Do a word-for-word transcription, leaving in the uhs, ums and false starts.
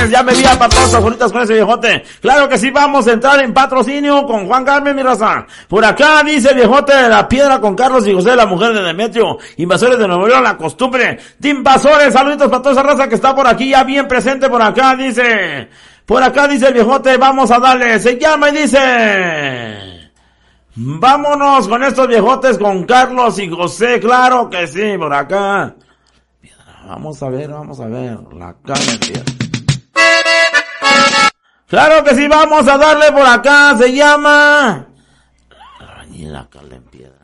viernes, ya me vi a patos bonitas con ese viejote. Claro que sí, vamos a entrar en patrocinio con Juan Carmen, mi raza. Por acá dice el viejote de la piedra con Carlos y José, la mujer de Demetrio. Invasores de Nuevo León, la costumbre. Invasores, saluditos para toda esa raza que está por aquí, ya bien presente por acá, dice. Por acá dice el viejote, vamos a darle, se llama y dice. Vámonos con estos viejotes con Carlos y José, claro que sí, por acá. Vamos a ver, vamos a ver, la carne piedra. Claro que sí, vamos a darle por acá, se llama... La carne en piedra.